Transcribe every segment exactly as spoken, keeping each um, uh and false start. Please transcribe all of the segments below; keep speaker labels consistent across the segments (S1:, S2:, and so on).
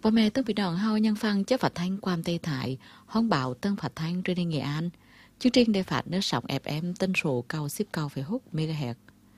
S1: Bố mẹ Tân Bị Đòn hao nhân văn chất phát thanh Quam Tây Thải, hóng bảo Tân phát thanh trên Nghệ An. Chương trình để phát nước sóng ép em tân số cao ship cao phải hút MHz.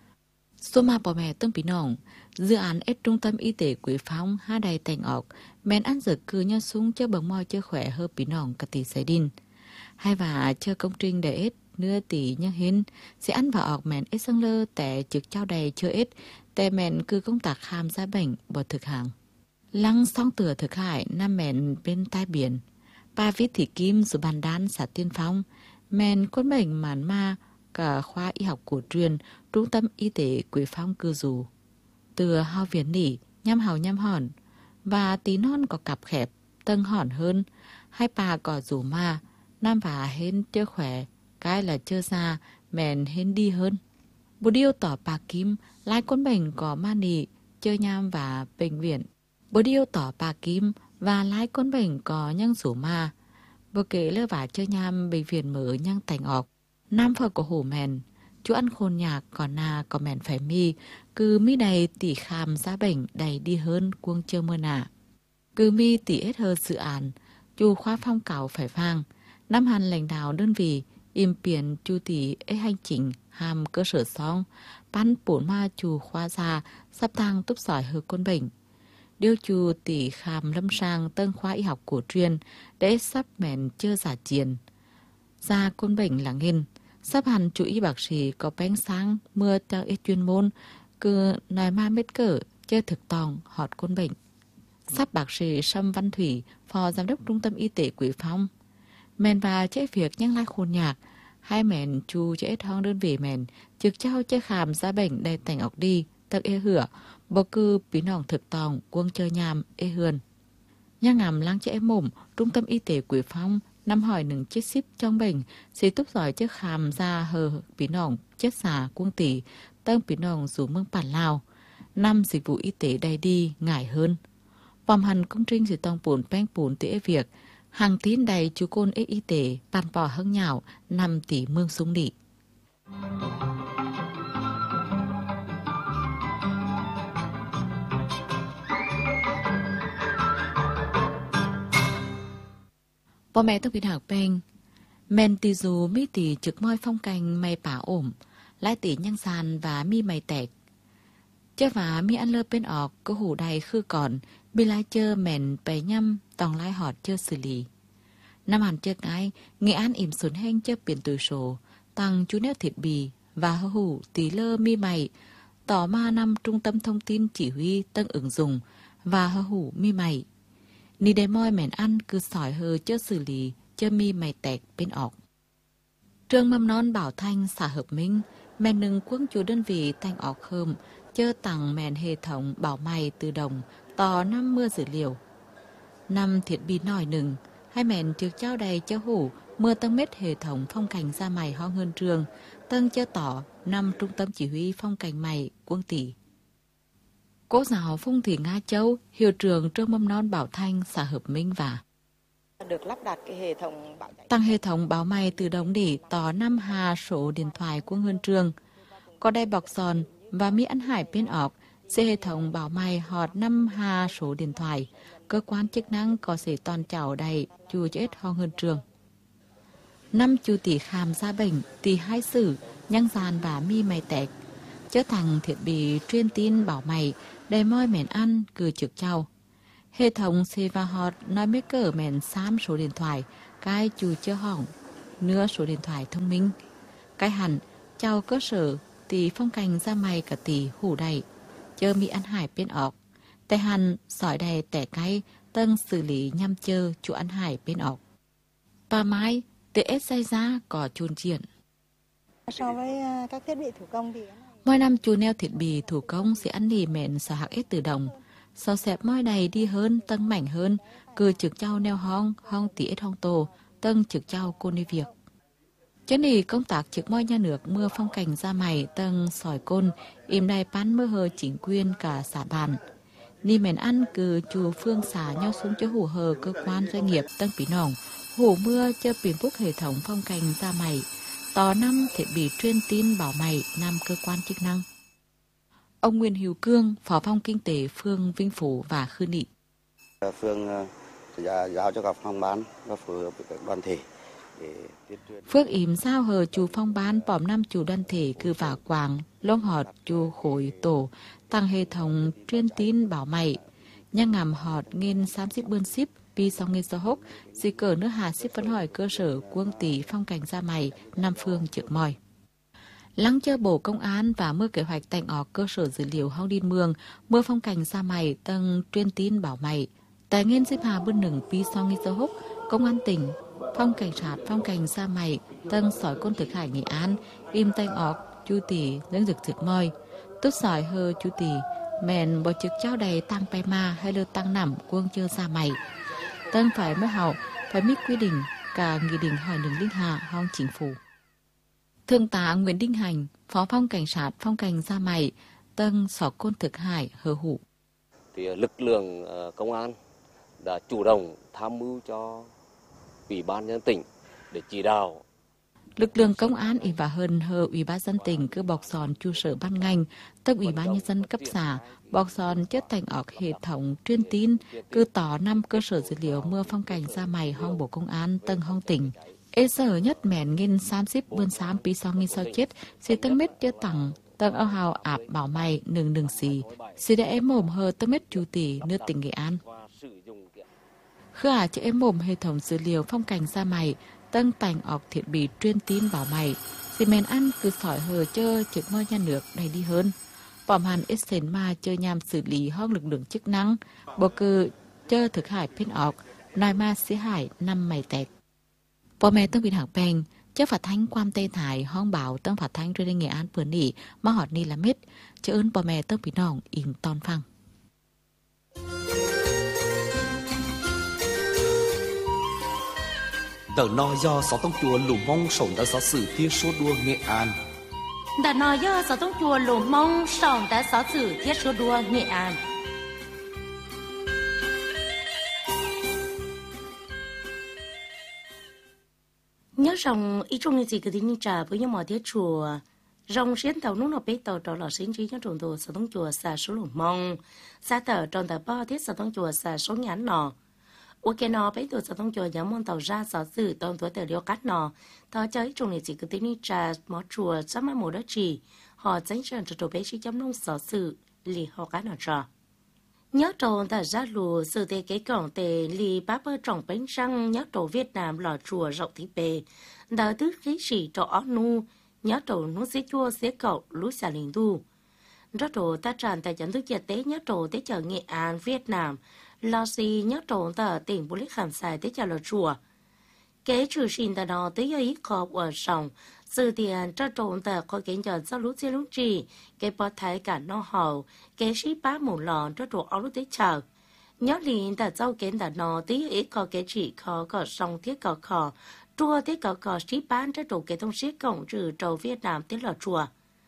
S1: Số mà bố mẹ Tân Bị Đòn, dự án ít trung tâm y tế Quế Phong, Hà Đài Thành ọc, men ăn dược cư nhau xuống cho bằng môi cho khỏe hơn Bị Đòn cả tỷ xây đinh. Hai và cho công trình để ít nửa tỷ nhân hình sẽ ăn vào ọc mẹn ít xăng lơ tại trực trao đầy chưa ít tại mẹn cư công tác khám ra bệnh bỏ thực hàng. Lăng song tửa thực hại nam mẹn bên tai biển. Ba viết thị kim dù bàn đán xã Tiên Phong. Mẹn quân bệnh màn ma cả khoa y học cổ truyền trung tâm y tế Quế Phong cư dù. Từ hao viễn nỉ nhăm hào nhăm hòn. Và tí non có cặp khẹp tân hòn hơn. Hai bà có rủ ma. Nam và hên chơi khỏe. Cái là chơi xa mẹn hên đi hơn. Bố điêu tỏ bà kim lai quân bệnh có ma nị chơi nham và bệnh viện. Bố điêu tỏ bà Kim và lái con bệnh có nhân rủ ma. Bố kể lơ vả chơi nham bệnh viện mở nhân thành ọc. Nam phở của hủ mèn. Chú ăn khôn nhạc còn na có mèn phải mi. Cứ mi này tỉ khám ra bệnh đầy đi hơn cuông chơi mơ nạ. Cứ mi tỉ hết hơn dự án. Chú khoa phong cáo phải vang. Năm hàn lãnh đạo đơn vị im biển chú tỉ ấy hành trình hàm cơ sở xong. Bán bổn ma chú khoa ra sắp tăng túc sỏi hơn con bệnh. Điều chú tỷ khám lâm sang tân khoa y học cổ truyền để sắp mẹn chưa giả chiến. Ra con bệnh là nghiên, sắp hẳn chú y bác sĩ có bánh sáng mưa theo ít chuyên môn, cứ nói ma mết cỡ chơi thực tòng họt con bệnh. Sắp bác sĩ Sâm Văn Thủy, phó giám đốc trung tâm y tế Quế Phong. Mẹn và chế việc nhắc lại khôn nhạc, hai mẹn chú chế thong đơn vị mẹn, trực trao chế khám ra bệnh đầy thành ọc đi, tật ê hửa, bò cư bí nòng thực tòng quân chơi nhàm ê hườn. Nhà ngầm lăng trẻ mồm trung tâm y tế Quế Phong năm hỏi nâng chết ship trong bệnh sẽ túc giỏi chất khám ra hờ bí nòng chết xà quân tỷ tân bí nòng rủ mương bản Lào. Năm dịch vụ y tế đầy đi ngại hơn. Vòng hẳn công trình sẽ tòng bổn bánh bổn tỉ việc hàng tín đầy chú côn ích y tế bàn bỏ hưng nhạo năm tỷ mương súng đỉ. Bố mẹ tôi bị học bên. Men tì dù mi tì trực môi phong canh mày bả ổm. Lai tì nhăng sàn và mi mày tẹt. Chơ và mi ăn lơ bên ọc có hủ đầy khư còn. Mi lai chơ mẹn bày nhăm tòng lai họt chơ xử lý. Năm hẳn chơ ngái, Nghệ An im xuống hên chơ biển tuổi sổ. Tăng chú nét thịt bì và hơ hủ tí lơ mi mày. Tỏ ma năm trung tâm thông tin chỉ huy tân ứng dụng và hơ hủ mi mày. Ni đề môi mẹn ăn cứ sỏi hơ chơ xử lý chơ mi mày tẹt bên ọc. Trường mầm non Bảo Thanh xã Hợp Minh mẹn nâng quân chủ đơn vị thanh ọc khơm chơ tặng mẹn hệ thống bảo mày tự động tỏ năm mưa dữ liệu. Năm thiết bị nổi nừng hai mẹn trực trao đầy chơ hủ mưa tăng mết hệ thống phong cảnh ra mày ho hơn trường tân chơ tỏ năm trung tâm chỉ huy phong cảnh mày quân tỷ. Cô giáo Phung Thị Nga Châu, hiệu trưởng trường mầm non Bảo Thanh, xã Hợp Minh và
S2: được lắp đặt cái hệ thống bảo
S1: tăng hệ thống báo mày tự động để tỏ năm hà số điện thoại của ngân trường. Có đai bọc giòn và Mỹ Ăn Hải bên ọc sẽ hệ thống báo mày họt năm hà số điện thoại. Cơ quan chức năng có thể toàn chảo đầy chú chết ho ngân trường. Năm chú tỷ khám ra bệnh, tỷ hai sử, nhăng giàn và mi mày tẹt. Chớ thằng thiết bị truyền tin bảo mày đầy môi mẹn ăn cử trực trao. Hệ thống xe và hot nói mấy cỡ mẹn xám số điện thoại, cái chú chơ hỏng, nửa số điện thoại thông minh. Cái hẳn, chào cơ sở, tỷ phong cảnh ra mày cả tỷ hủ đầy, chơ Mỹ Ăn Hải bên ọc. Tại hẳn, sỏi đầy tẻ cái, tân xử lý nhằm chơ chú Ăn Hải bên ọc. Bà Mai, tê ét xảy ra có chuồn triển.
S2: So với các thiết bị thủ công thì
S1: mỗi năm chú neo thiết bị thủ công sẽ ăn lì mẹn sở hạc ết tự động. Sau xẹp môi đầy đi hơn, tân mảnh hơn, cứ trực trao neo hong, hong tí ết hong tổ, tân trực trao cô đi việc. Chứ nì công tác trực môi nhà nước mưa phong cảnh ra mày tân sỏi côn, im đầy bán mơ hờ chính quyền cả xã bàn. Ni mẹn ăn cứ chú phương xả nhau xuống cho hủ hờ cơ quan doanh nghiệp tân bí nòng, hủ mưa cho biển phúc hệ thống phong cảnh ra mày. Tỏ năm thiết bị truyền tin bảo mày năm cơ quan chức năng. Ông Nguyễn Hữu Cương, Phó phòng Kinh tế phường Vinh Phủ và Khư Nị.
S3: Phường sẽ giao cho các phòng ban và phối hợp với các đoàn thể để tuyên truyền.
S1: Phước ìm giao hờ chủ phong ban bòm năm chủ đoàn thể cư vào quảng, lông họt chủ khối tổ, tăng hệ thống truyền tin bảo mày. Nhang ngầm họt nghìn xám xíp bươn xíp, pi song nghìn so hốc, dì cờ nước hà xíp phấn hỏi cơ sở quân tỷ phong cảnh ra mày, Nam Phương trực mòi. Lắng chơi bổ công an và mưa kế hoạch tành ọc cơ sở dữ liệu hong điên mương, mưa phong cảnh ra mày tầng truyền tin bảo mày. Tại nghiên xíp hà bươn nửng pi song nghìn so hốc, công an tỉnh, phong cảnh sát phong cảnh ra mày tầng sỏi côn thực hải Nghệ An, im tành ọc, chu tỷ lương dực trực mòi. Tốt sỏi hơ chu tỷ, mẹn bỏ trực trao đầy tăng bay ma hay lơ tăng nằm quân chơi ra mày. Tân phải mới hậu, phải mít quy định cả nghị định hỏi đường linh hạ hong chính phủ. Thượng tá Nguyễn Đinh Hành, Phó Phong Cảnh sát Phong cảnh ra mày, Tân Sỏ Côn Thực Hải hờ hủ.
S4: Thì lực lượng công an đã chủ động tham mưu cho Ủy ban nhân dân tỉnh để chỉ đạo.
S1: Lực lượng công an ỉ và hơn hờ Ủy ban dân tỉnh cứ bọc sòn trụ sở ban ngành, tức Ủy ban nhân dân cấp xã, bọc sòn chất thành ọc hệ thống truyền tin, cứ tỏ năm cơ sở dữ liệu mưa phong cảnh ra mày hong bộ công an tân hong tỉnh. Ê sở nhất mẹn nghìn xám xíp bươn xám pi song nghìn sao chết, xì tân mết chưa tặng, tân ao hào ạp bảo mày nừng nừng xì, xì đã ém mồm hờ tân mết chủ tỷ nước tỉnh Nghệ An. Khứ à chứ ém mồm hệ thống dữ liệu phong cảnh ra mày, tân tành ọc thiết bị truyền tin bảo mày, xì mẹn ăn cứ sỏi hờ chơ trực mơ nhà nước đầy đi hơn. Bỏm hàn ít xến mà chơi nhằm xử lý hong lực lượng chức năng, bộ cử chơ thực hải phiên ọc, nói ma xí hải năm mày tẹt. Bố mẹ tân viên hạng bèn, chứ phát thanh quan tê thải hong bảo tân phát thanh trên Nghệ An bữa nỉ mà họt ni là mít, chứ ơn bố mẹ tân viên nòng in ton phăng.
S5: Đợt no do sáu tông chùa lù mông sống đã sáu sử thiết số đua Nghệ An.
S6: Đợt no do sáu tông chùa lù mông sống đã sáu sử thiết số đua Nghệ An. Nhớ rằng ý trong những gì cứ tin trả với những mỏ thiết chùa rong xuyên tàu nút nó bé tàu trò lò xuyên trí những trùng đồ sáu tông chùa xà số lù mông xa tờ tròn tờ bao thiết sáu tông chùa xà số nhãn nọ. Ok nó bé tàu sáu tông chùa nhóm môn tàu ra sáu sử tàu tuổi tờ liêu cắt nọ tàu chơi trong những gì cứ tin trả mỏ chùa sắp mai mùa đất chỉ họ tránh trần trò bé chỉ chấm nông sáu sử lì họ cá nọ trò. Nhớ trộn ta ra lùa sự tế kế cổng tề lì bá bơ trọng bánh răng nhớ trộn Việt Nam lò chùa rộng thị bề. Đã tứ khí sĩ trộn ớt nu, nhớ trộn nụ xế chua xế cậu lũ xà linh đu. Nhớ trộn ta tràn tại dẫn thức dịch tế nhớ trộn tế chợ Nghệ An Việt Nam, lò xì nhớ trộn ta tỉnh bố lý khảm xài tế chợ lò chùa. Kế trừ xin ta nó tế ý khó ở sòng, sự tiền cho trộn ta có kiến dọn sau lũ xế lũ trì, kế bó thái cả nó hầu, kế sĩ bá mù lòn cho trộn áo lũ tế chợ. Nhớ liền ta dâu kiến ta nó tế ý khó kế chỉ khó có sòng thiết có khó, chùa tế có khó sĩ bán cho trộn kế thông sĩ cổng trừ trầu Việt Nam tế lò chùa.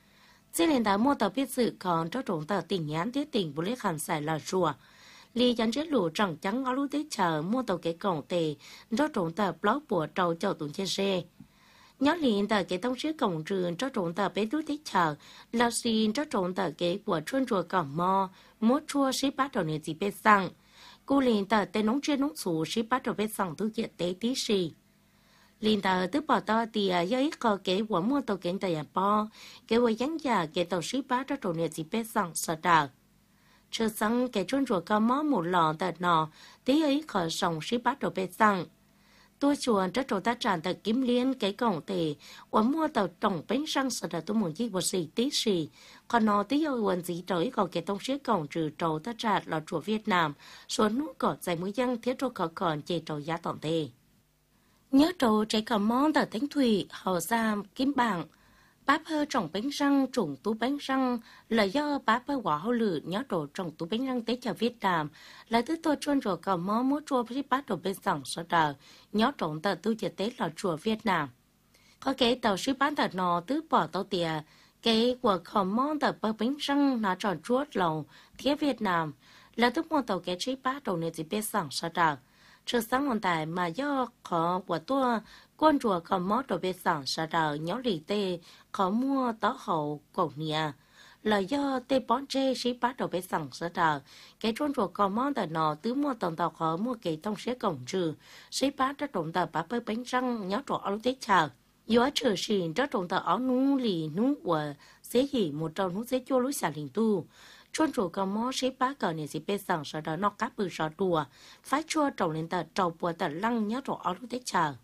S6: Sẽ lên ta mua tàu biết sự còn cho trộn ta tỉnh nhán tế tỉnh bố lê khảm xài lò chùa. Lý dán chết lũ trọng trắng áo lũ tế chợ mua tàu kế cổng tề, cho trộn ta blog của trầu chầu tụng chê rê. Nhớ liền tờ kế thông sĩ cổng trường cho trộn tờ bế đút tích chờ, là xin cho trộn tờ kế của chuôn chùa cổng mò, mua chua sĩ bát đầu nền gì bế xăng. Cô liền tờ tên nóng chuyên nóng xù sĩ bát đầu bế xăng thư kiện tế tí xì. Liền tờ tức bỏ tờ thì do ít có kế của mua tàu kế tờ nhà bò, kế của dán giả kế tàu sĩ bát cho trộn nền gì bế xăng sợ đờ. Chờ xăng kế chuôn chùa cổng mò một lò tờ nọ, tí ấy khỏi sòng sĩ bát đầu bế xăng. Tôi chuồn cho trò ta tràn tờ kiếm liên cái cổng tề, và mua tàu tổng bánh răng sợ là tôi muốn gì của gì tí xì. Còn nó tí ơi quần gì trời có cái tông xế cổng trừ trò ta tràn là chùa Việt Nam, xuống nút cỏ dạy mũi dân thiết trò khó còn chê trò giá tổng tề. Nhớ trò trái cầm món tờ thánh thủy, hò giam, kiếm bảng. Báp hơ trồng bánh răng, trùng tú bánh răng là do báp hơ quả hậu lử nhớ trò trồng tú bánh răng tế chào Việt Nam là thứ tôi chuyên trò cầm mó mua chua với bát đồ bên sẵn sở đờ nhớ trồng tờ tu chế tế là chùa Việt Nam. Có cái tàu sư bán tờ nọ tứ bỏ tàu tìa, cái của cầm mó tờ bơ bánh răng nó tròn chuốt lầu thiết Việt Nam là thứ mua tàu cái trí bát đồ này gì bên sẵn sở đờ. Trước sáng ngọn tài mà do khó của tôi quân chùa có mót đồ bê sẵn xa đờ nhó lì tê khó mua tó hậu cổ nhà. là do tê bón chê sĩ bát đầu bé sẵn sở đờ cái trốn ruột còn món tờ nọ tứ mua tầng tàu khó mua kỳ thông xế cổng trừ sĩ bát đã trộn tờ bá bơ bánh răng nhó trộn áo tết chờ yếu trừ xìn đã trộn tờ áo nú lì nú của xế hỉ một trâu nú xế chua lúi xả lình tu trốn ruột còn món sĩ bát cờ này sĩ bé sẵn sở đờ nó cá bự sọ đùa phái chua trộn lên tờ trâu bùa tờ lăng nhó trộn áo tết chờ.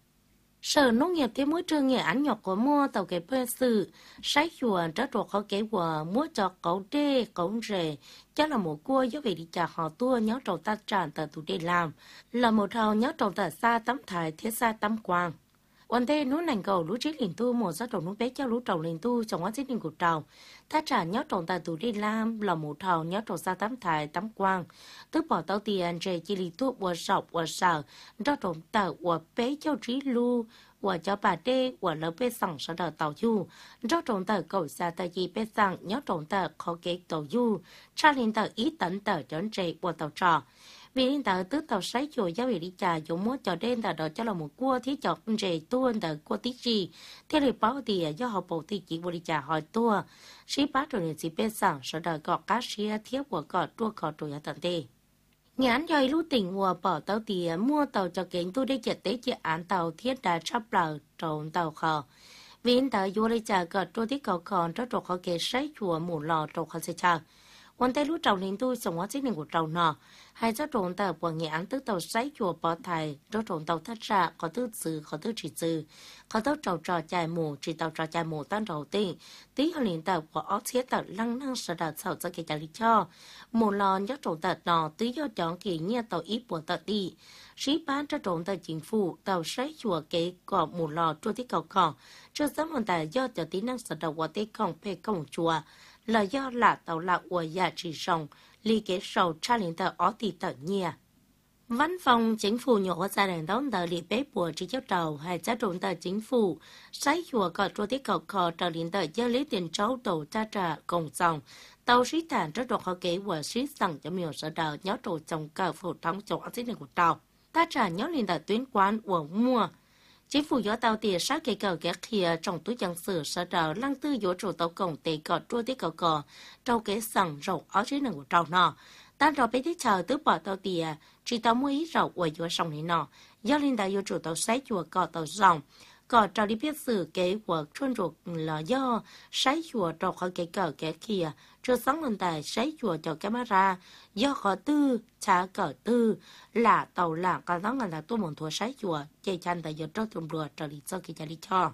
S6: Sở nông nghiệp thế môi trường nghệ án nhọc của mua tàu kế bơ sự, sái chùa rất đồ khó kế của mua cho cậu đê, cậu rể, cho là một cua do về đi trả họ tua nhớ trầu ta tràn tờ tù để làm, là một thầu nhớ trầu tờ xa tắm thải thiết xa tắm quang.วันเดนู้นนั่งก็รู้จิลินตู้หมดซะตรงนู้นเป๊ะเจ้ารู้ตรงลินตู้จังหวะที่ลินกุดเราถ้าจ่าnhớตรงแต่ตูได้ลามหล่อหมูเทาnhớตรงซาตั้มถ่ายตั้มกว้างtức bỏ tàu tiền về chỉ li tu của sọc của sào nhớตรงแต่của ป๊ะเจ้าจีลูcủa cho bà đê của lỡ ป๊ะสั่งสะดอtàu du nhớตรงแต่cầu xaแต่จีเป๊ะสั่งnhớตรงแต่khó kế tàu du chaลินแต่ý tậnแต่จนเจcủa tàu trò vì liên tờ tứ tàu sấy chùa giáo vị đi trà dùng múa trò đen tờ đó cho là một cua thiết chọc rề tuôn tờ cua tí gì thế thì báo thì do họ bộ thì chỉ vô đi trà hỏi tua sĩ bá rồi thì chỉ biết rằng sợ đời gọt cá xía thiết của gọt tua gọt rồi ở tận đây nhãn do lưu tỉnh của bỏ tàu thì mua tàu cho kiện tôi đi chợ tế chợ án tàu thiết đã sắp lờ trộn tàu khờ vì liên tờ vô đi trà gọt tua thiết gọt còn cho trộn khó kê sấy chùa mù lò trộn khó sẽ chờวันแต่รู้เจ้าลินตู้ส่งว่าสิ่งหนึ่งของเจ้าหนอให้เจ้าโจนแต่ปวงเงียนตื้อเต่าไซจั่วปอไทยเจ้าโจนเต่าทัศน์ขอตื้อซื้อขอตื้อฉีซื้อขอเต่าเจ้าจอใจหมู่จีเต่าจอใจหมู่ตั้งเต่าติ้งตีเขาลินแต่ปวออเสียแต่ลังนั่งสะดัดเสาจะเกจลิช่อหมู่ลอนยักโจนแต่หนอตื้อยอดจองกี่เงียเต่าอีปวดเต่าตีsĩ bán cho trộn tại chính phủ tàu sấy chùa kế cọ mù lò chua tí cầu cọ cho sớm hơn tại do cho tí năng sở đầu qua tí công phê công chùa là do là tàu là của nhà chỉ sòng ly kế sầu tra liền tờ ó tì tờ nhia văn phòng chính phủ nhỏ gia đình đón tờ lì bếp của chỉ cháu tàu hay cha trộn tờ chính phủ sấy chùa cọ chua tí cầu cọ tờ liền tờ do lấy tiền cháu tàu cha trả công dòng tàu sĩ tàn rất độc họ kế của sĩ sẵn cho miều sở đầu nhớ trộn trồng cờ phổ thống chỗ ở của tàu ta trả nhớ liền tại tuyến quán của mua chính phủ gió tàu tiền sát cây cờ ghé khìa trong túi chân sử sở đào lăng tư gió trụ tàu cổng tề cọ trua tí cọ cọ trâu kế sẵn rộng ở dưới nâng của trâu nọ ta rồi bé tí chờ tứ bỏ tàu tiền chỉ tàu mua ý rộng của gió sông này nọ do liền tại gió trụ tàu sấy chùa cọ tàu rộng cọ trâu đi biết sử kế của chuôn ruột là do sấy chùa trâu khỏi cây cờ ghé khìa cho sáng lên tại sấy chùa cho camera do khó tư trả cờ tư là tàu là cả đó là tôi muốn thua sấy chùa chơi chăn tại giờ cho tụm đùa trở đi cho cái đi cho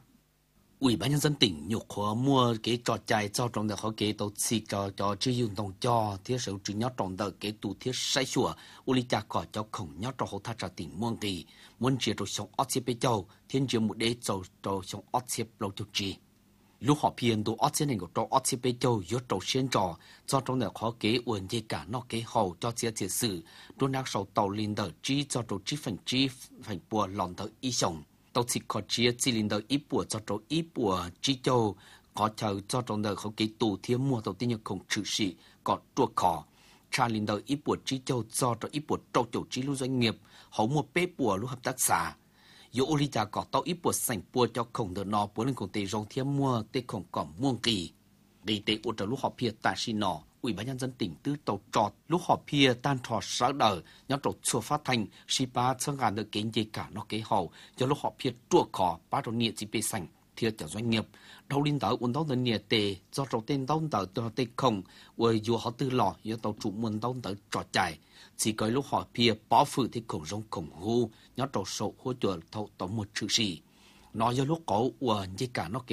S5: Ủy ban nhân dân tỉnh nhục khó mua cái trò chạy cho trong đó có cái tổ xì cho cho chưa dùng đồng cho thiết sự chỉ nhớ trong đó cái tụ thiết sấy chùa uli cha cỏ cho khổng nhớ trong hồ thạch tỉnh muôn kỳ muốn chia rồi sống ớt xếp bây châu thiên chiếu một đế châu châu sống ớt xếp lâu chục chi lúc họ phiền tụ ớt xếp này của trong ớt xếp bây châu yếu trâu xuyên trò cho trong đó có cái uẩn dây cả nó cái hậu cho chia chia sử đôi nát sầu tàu linh đờ chi cho trâu chi phần chi phần bùa lòn đờ ý sống tàu chỉ có chia chỉ linh đờ ý bùa cho trâu ý bùa chi châu có chờ cho trong đó có cái tụ thiên mua tàu tiên nhật không trừ sĩ có chuột khó cha linh đờ ý bùa chi châu cho trâu ý bùa trâu chủ chi lưu doanh nghiệp hậu mua bê bùa lưu hợp tác xã dù ô li cha có tàu ít bột sành bùa cho khổng đờ nọ bùa lên công ty rong thiên mua tê khổng cỏm muôn kỳ để tê ô trở lúc họ phía tại xin nọ ủy ban nhân dân tỉnh tư tàu trọt lúc họ phía tan trọt sáu đờ nhóm trọt chùa phát thành si ba sơn ngàn được kiến gì cả nó kế hậu cho lúc họ phía chùa khó ba trọt nhiệt chỉ bê sành thiệt cho doanh nghiệp đầu linh tàu uốn tàu đơn nhiệt tê do trọt tên tàu tàu tàu tê khổng với dù họ tư lò do tàu chủ muôn tàu tàu trọt chạy chỉ có lúc họ phía bỏ phụ thì khổng rong khổng hô nhớ trâu sổ hỗ trợ thâu tàu một chữ gì nó do lúc có uẩn gì cả nó kế